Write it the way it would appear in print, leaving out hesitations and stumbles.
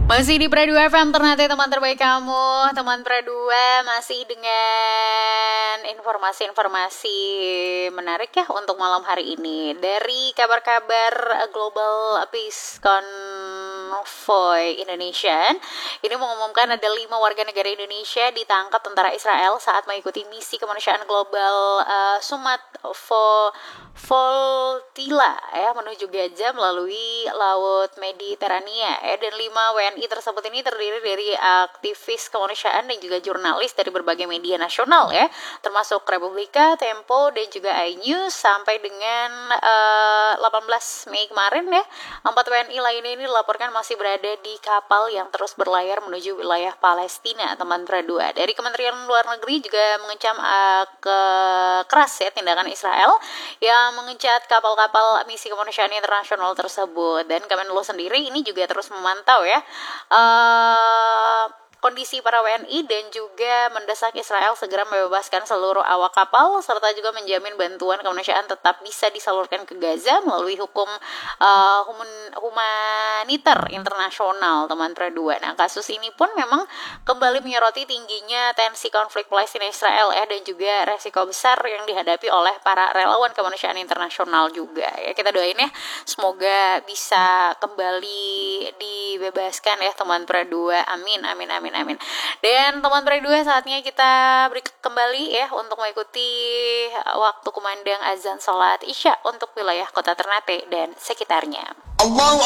Masih di Pra 2 FM, Ternate teman terbaik kamu. Teman Pra 2 masih dengan informasi-informasi menarik ya untuk malam hari ini. Dari kabar-kabar Global Peace Convoy Indonesia, ini mengumumkan ada 5 warga negara Indonesia ditangkap tentara Israel saat mengikuti misi kemanusiaan global Sumat Voltila ya, menuju Gaza melalui Laut Mediterania ya. Dan 5 WNI tersebut ini terdiri dari aktivis kemanusiaan dan juga jurnalis dari berbagai media nasional ya, termasuk Republika, Tempo dan juga iNews. Sampai dengan 18 Mei kemarin ya, 4 WNI lainnya ini dilaporkan masih berada di kapal yang terus berlayar menuju wilayah Palestina, teman Pra 2. Dari Kementerian Luar Negeri juga mengecam keras ya tindakan Israel yang mengecat kapal-kapal misi kemanusiaan internasional tersebut. Dan Kemenlu sendiri ini juga terus memantau ya kondisi para WNI dan juga mendesak Israel segera membebaskan seluruh awak kapal serta juga menjamin bantuan kemanusiaan tetap bisa disalurkan ke Gaza melalui hukum humaniter internasional, teman Pra 2. Nah, kasus ini pun memang kembali menyoroti tingginya tensi konflik Palestina Israel ya, dan juga resiko besar yang dihadapi oleh para relawan kemanusiaan internasional juga ya. Kita doain ya semoga bisa kembali dibebaskan ya, teman Pra 2. Amin. Dan teman Pra 2, saatnya kita beri kembali ya untuk mengikuti waktu kumandang azan sholat Isya untuk wilayah kota Ternate dan sekitarnya. Allahu